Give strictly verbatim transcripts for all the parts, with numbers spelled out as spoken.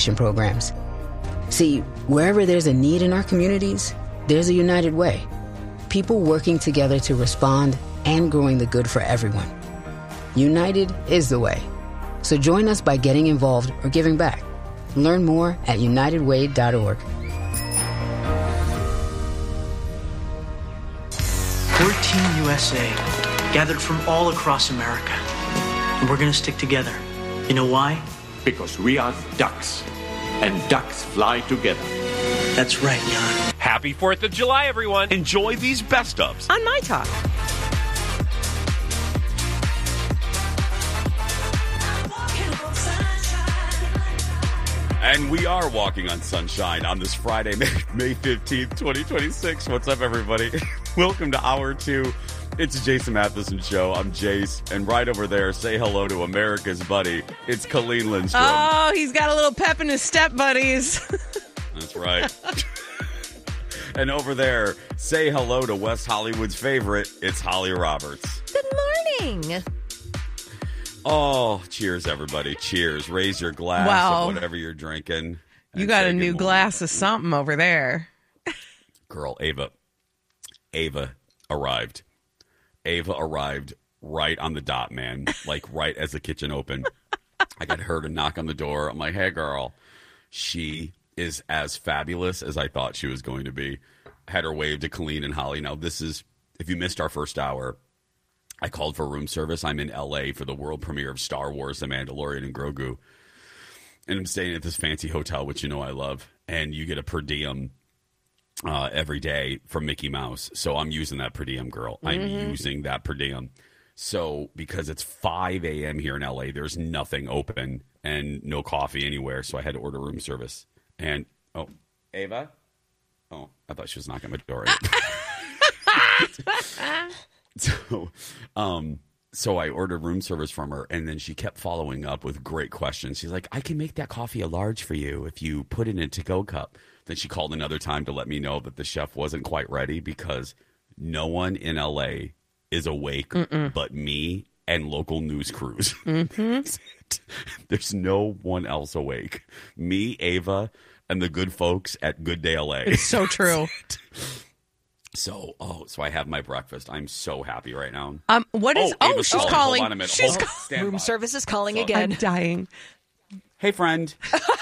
programs. See, wherever there's a need in our communities, there's a United Way. People working together to respond and growing the good for everyone. United is the way. So join us by getting involved or giving back. Learn more at united way dot org. We're Team U S A, gathered from all across America. And we're going to stick together. You know why? Because we are ducks, and ducks fly together. That's right, Jan. Happy fourth of July, everyone. Enjoy these best ofs on My Talk. And we are walking on sunshine on this Friday, May fifteenth, twenty twenty-six. What's up, everybody? Welcome to Hour two. It's a Jason Matheson Show. I'm Jace. And right over there, say hello to America's buddy. It's Colleen Lindstrom. Oh, he's got a little pep in his step, buddies. That's right. And over there, say hello to West Hollywood's favorite. It's Holly Roberts. Good morning. Oh, cheers, everybody. Cheers. Raise your glass wow. of whatever you're drinking. You got a new glass of something over there. Girl, Ava. Ava arrived. Ava arrived right on the dot, man. Like right as the kitchen opened. I got her to knock on the door. I'm like, hey, girl. She is as fabulous as I thought she was going to be. I had her wave to Colleen and Holly. Now, this is, if you missed our first hour, I called for room service. I'm in L A for the world premiere of Star Wars, The Mandalorian and Grogu. And I'm staying at this fancy hotel, which you know I love. And you get a per diem uh, every day from Mickey Mouse. So I'm using that per diem, girl. I'm Mm-hmm. using that per diem. So because it's five a.m. here in L A, there's nothing open and no coffee anywhere. So I had to order room service. And, oh, Ava? Oh, I thought she was knocking at my door. So, um, so I ordered room service from her, and then she kept following up with great questions. She's like, I can make that coffee a large for you if you put it in a to-go cup. Then she called another time to let me know that the chef wasn't quite ready because no one in L A is awake Mm-mm. but me and local news crews. Mm-hmm. There's no one else awake. Me, Ava, and the good folks at Good Day L A. It's so true. So, oh, so I have my breakfast. I'm so happy right now. Um, what is? Oh, Ava's she's calling. calling. Hold on a minute. She's Hold, ca- stand Room by. service is calling So, again. I'm dying. Hey, friend.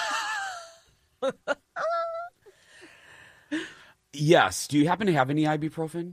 Yes. Do you happen to have any ibuprofen?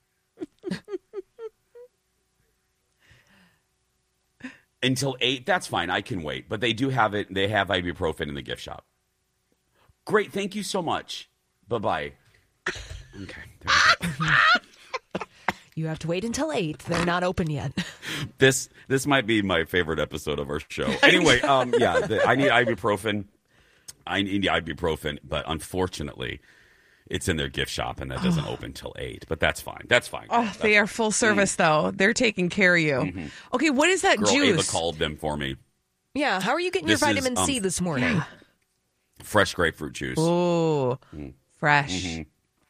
Until eight, that's fine. I can wait. But they do have it. They have ibuprofen in the gift shop. Great. Thank you so much. Bye-bye. Okay. There we go. You have to wait until eight. They're not open yet. This this might be my favorite episode of our show. Anyway, um, yeah, the, I need ibuprofen. I need ibuprofen, but unfortunately, it's in their gift shop, and that doesn't oh. open till eight. But that's fine. That's fine. Oh, that's they are full service, mm. though. They're taking care of you. Mm-hmm. Okay, what is that Girl, juice? Ava called them for me. Yeah, how are you getting This your vitamin is, um, C this morning? Fresh grapefruit juice. Oh, mm. fresh. Mm-hmm.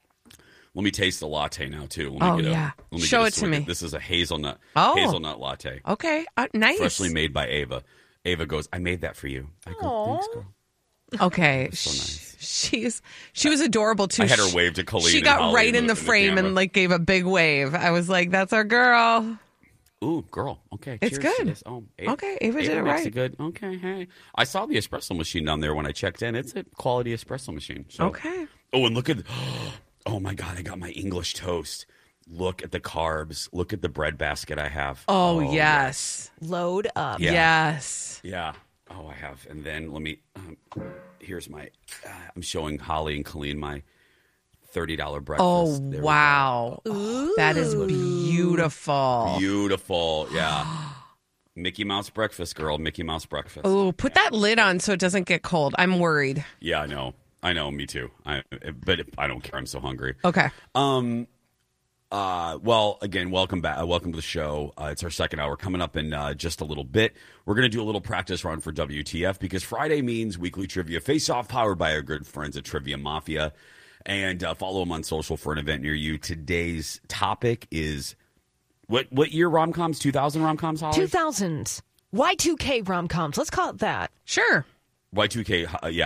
Let me taste the latte now, too. Let me oh, get a, yeah. Let me Show get it to me. This is a hazelnut oh. hazelnut latte. Okay, uh, nice. Freshly made by Ava. Ava goes, I made that for you. I go, Aww. thanks, girl. Okay. So nice. She's she was adorable too. I had her wave to Colleen. She got and right in in the, the frame the and like gave a big wave. I was like, "That's our girl." Ooh, girl. Okay, it's cheers good. Oh, Ava, okay, Ava, Ava did it makes right. It good. Okay, hey, I saw the espresso machine down there when I checked in. It's a quality espresso machine. So. Okay. Oh, and look at. Oh my God! I got my English toast. Look at the carbs. Look at the bread basket I have. Oh, oh yes. yes. Load up. Yeah. Yes. Yeah. Oh, I have. And then let me. Um, here's my. Uh, I'm showing Holly and Colleen my thirty dollars breakfast. Oh, there wow. Oh, that is beautiful. Beautiful. Yeah. Mickey Mouse breakfast, girl. Mickey Mouse breakfast. Oh, put yeah. that lid on so it doesn't get cold. I'm worried. Yeah, I know. I know. Me too. I, but I don't care. I'm so hungry. Okay. Um. Uh, well, again, welcome back. Uh, welcome to the show. Uh, it's our second hour coming up in uh, just a little bit. We're going to do a little practice run for W T F because Friday means weekly trivia face-off powered by our good friends at Trivia Mafia. And uh, follow them on social for an event near you. Today's topic is what what year rom-coms? two thousand rom-coms, Holly? two thousands. Y two K rom-coms. Let's call it that. Sure. Y two K, uh, yeah,